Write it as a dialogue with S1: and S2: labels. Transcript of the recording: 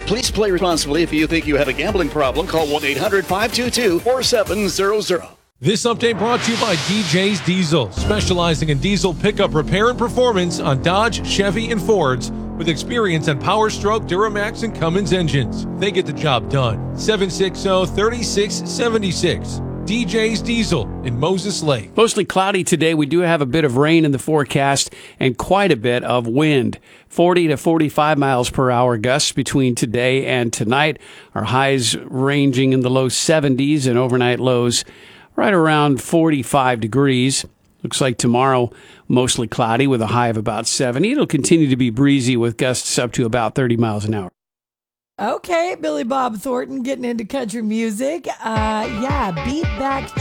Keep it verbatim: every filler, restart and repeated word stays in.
S1: Please play responsibly. If you think you have a gambling problem, call one eight hundred five two two four seven zero zero.
S2: This update brought to you by D J's Diesel, specializing in diesel pickup repair and performance on Dodge, Chevy, and Fords, with experience on Power Stroke, Duramax, and Cummins engines. They get the job done. seven six zero, three six seven six. D J's Diesel in Moses Lake.
S3: Mostly cloudy today. We do have a bit of rain in the forecast and quite a bit of wind. forty to forty-five miles per hour gusts between today and tonight. Our highs ranging in the low seventies and overnight lows right around forty-five degrees. Looks like tomorrow mostly cloudy with a high of about seventy. It'll continue to be breezy with gusts up to about thirty miles an hour.
S4: Okay, Billy Bob Thornton getting into country music. Uh, yeah, beat back